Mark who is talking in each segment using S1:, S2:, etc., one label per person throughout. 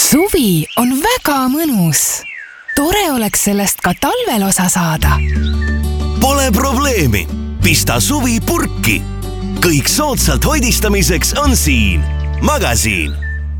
S1: Suvi on väga mõnus. Tore oleks sellest ka talvel osa saada.
S2: Pole probleemi. Pista suvi purki. Kõik soodsalt hoidistamiseks on siin. Magasiin.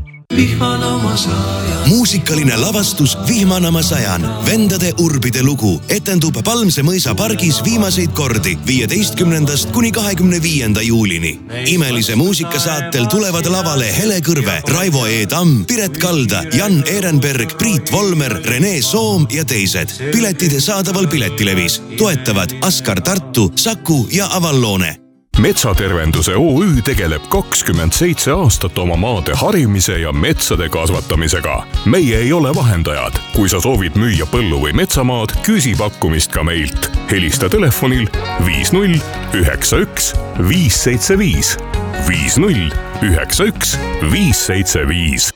S2: Muusikaline lavastus Vihmanama sajan. Vendade urbide lugu etendub Palmse mõisa pargis viimaseid kordi 15. kuni 25. juulini. Imelise muusikasaatel tulevad lavale Hele Kõrve, Raivo E. Tamm, Piret Kalda, Jan Ehrenberg, Priit Volmer, Rene Soom ja teised. Piletid saadaval Piletilevis. Toetavad Askar Tartu, Saku ja Avallone.
S3: Metsatervenduse OÜ tegeleb 27 aastat oma maade harimise ja metsade kasvatamisega. Meie ei ole vahendajad. Kui sa soovid müüa põllu või metsamaad, küsi pakkumist ka meilt. Helista telefonil 50 91 575. 50 91 575.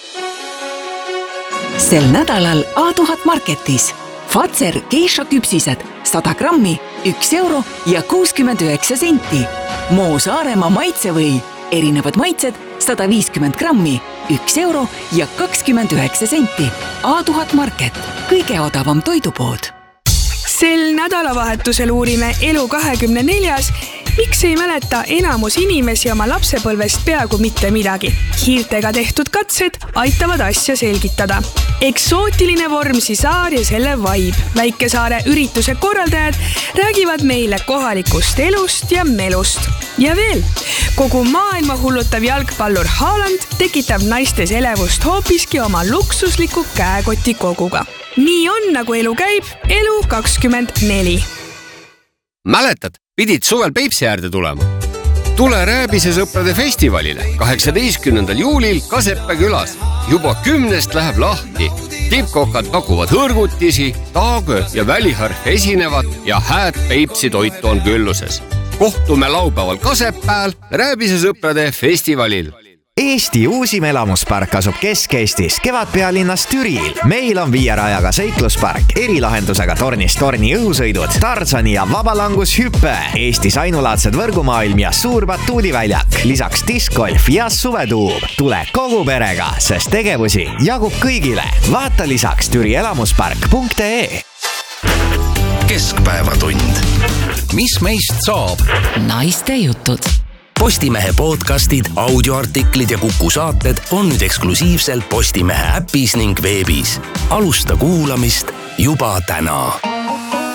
S4: Sel nädalal A1000 Marketis. Fazer geisha küpsised 100 grammi, 1 euro ja 69 senti. Moo Saaremaa maitsevõi, erinevad maitsed 150 grammi, 1 euro ja 29 senti. A1000 Market, kõige odavam toidupood.
S5: Sel nädalavahetusel uurime Elu24, miks ei mäleta enamus inimesi oma lapsepõlvest peaaegu mitte midagi. Hiirtega tehtud katsed aitavad asja selgitada. Eksootiline Vormsi saar ja selle vibe. Väikesaare ürituse korraldajad räägivad meile kohalikust elust ja melust. Ja veel, kogu maailma hullutav jalgpallur Haaland tekitab naistes elevust hoopiski oma luksusliku käekoti koguga. Nii on, nagu elu käib, Elu24.
S6: Mäletad, pidid suvel Peipsi äärde tulema? Tule Rääbise sõprade festivalile 18. juulil Kasepää külas. Juba 10 läheb lahti. Tippkokad pakuvad hõrgutisi, taagö ja väliharf esinevad ja hääd Peipsi toitu on külluses. Kohtume laupäeval Kasepääl Rääbise sõprade festivalil.
S7: Eesti uusim elamuspark asub Kesk-Eestis, Kevadpealinnas Türil. Meil on 5 rajaga seikluspark, erilahendusega tornist torni õhusõidud, Tarzani ja vabalangushüppe, Eestis ainulaadsed võrgumaailm ja suur batuudiväljak, lisaks diskgolf ja suvetuub. Tule kogu perega, sest tegevusi jagub kõigile. Vaata lisaks türielamuspark.ee.
S2: Keskpäevatund. Mis meist saab?
S1: Naiste jutud.
S2: Postimehe podcastid, audioartiklid ja Kuku saated on nüüd eksklusiivselt Postimehe äpis ning veebis. Alusta kuulamist juba täna.